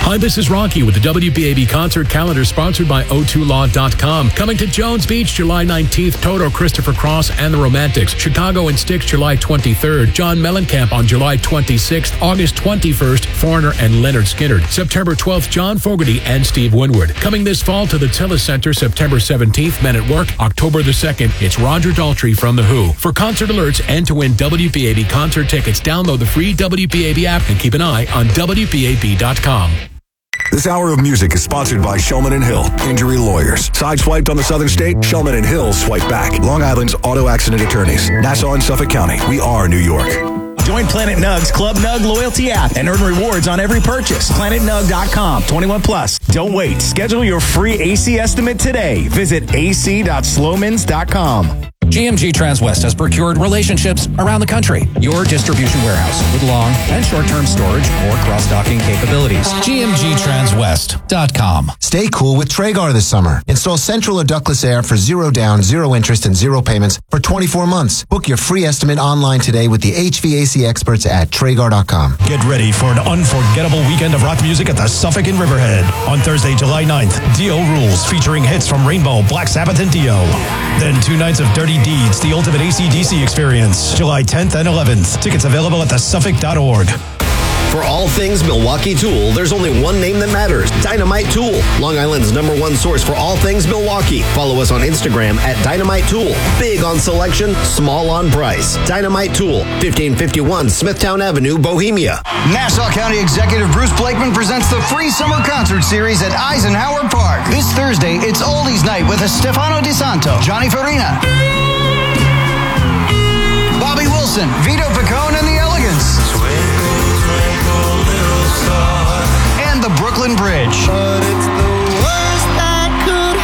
Hi, this is Rocky with the WBAB concert calendar sponsored by O2Law.com. Coming to Jones Beach, July 19th, Toto, Christopher Cross, and the Romantics. Chicago and Styx, July 23rd. John Mellencamp on July 26th. August 21st, Foreigner and Leonard Skinner. September 12th, John Fogerty and Steve Winwood. Coming this fall to the Tillis Center, September 17th, Men at Work. October the 2nd, it's Roger Daltrey from The Who. For concert alerts and to win WBAB concert tickets, download the free WBAB app and keep an eye on WBAB.com. This hour of music is sponsored by Shulman & Hill, injury lawyers. Sideswiped on the Southern State, Shulman & Hill swipe back. Long Island's auto accident attorneys. Nassau and Suffolk County. We are New York. Join Planet Nug's Club Nug loyalty app and earn rewards on every purchase. PlanetNug.com. 21 plus. Don't wait. Schedule your free AC estimate today. Visit ac.slomans.com. GMG Transwest has procured relationships around the country. Your distribution warehouse with long and short-term storage or cross-docking capabilities. GMGTranswest.com. Stay cool with Traegar this summer. Install central or ductless air for 0 down, 0 interest, and 0 payments for 24 months. Book your free estimate online today with the HVAC experts at Traegar.com. Get ready for an unforgettable weekend of rock music at the Suffolk in Riverhead. On Thursday, July 9th, Dio Rules, featuring hits from Rainbow, Black Sabbath, and Dio. Then 2 nights of Dirty Deeds, the ultimate AC/DC experience, July 10th and 11th. Tickets available at thesuffolk.org. For all things Milwaukee Tool, there's only one name that matters: Dynamite Tool. Long Island's #1 source for all things Milwaukee. Follow us on Instagram at Dynamite Tool. Big on selection, small on price. Dynamite Tool, 1551 Smithtown Avenue, Bohemia. Nassau County Executive Bruce Blakeman presents the free summer concert series at Eisenhower Park. This Thursday, it's Oldies Night with Stefano Di Santo, Johnny Farina, Bobby Wilson, Vito Picone, and the Elegants. And the Brooklyn Bridge. But it's the worst that could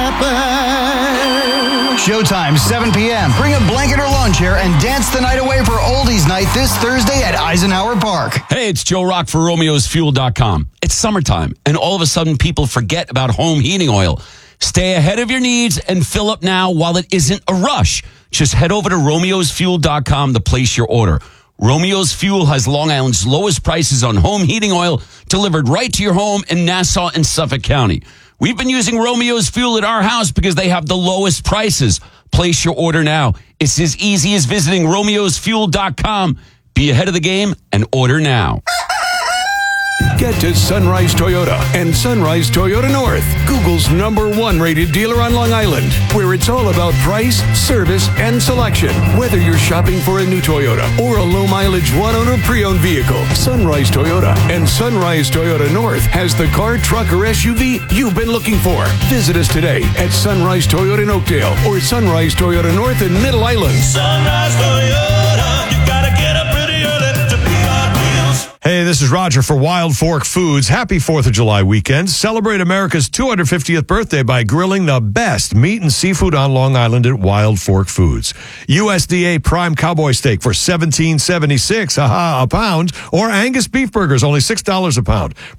happen. Showtime, 7 p.m. Bring a blanket or lawn chair and dance the night away for Oldies Night this Thursday at Eisenhower Park. Hey, it's Joe Rock for Romeo'sFuel.com. It's summertime, and all of a sudden people forget about home heating oil. Stay ahead of your needs and fill up now while it isn't a rush. Just head over to Romeo'sFuel.com to place your order. Romeo's Fuel has Long Island's lowest prices on home heating oil delivered right to your home in Nassau and Suffolk County. We've been using Romeo's Fuel at our house because they have the lowest prices. Place your order now. It's as easy as visiting Romeo'sFuel.com. Be ahead of the game and order now. Get to Sunrise Toyota and Sunrise Toyota North, Google's #1 rated dealer on Long Island, where it's all about price, service, and selection. Whether you're shopping for a new Toyota or a low-mileage one-owner pre-owned vehicle, Sunrise Toyota and Sunrise Toyota North has the car, truck, or SUV you've been looking for. Visit us today at Sunrise Toyota in Oakdale or Sunrise Toyota North in Middle Island. Sunrise Toyota, you gotta get up pretty early to be on wheels. Hey, this is Roger for Wild Fork Foods. Happy 4th of July weekend. Celebrate America's 250th birthday by grilling the best meat and seafood on Long Island at Wild Fork Foods. USDA prime cowboy steak for $17.76 a pound, or Angus beef burgers only $6 a pound.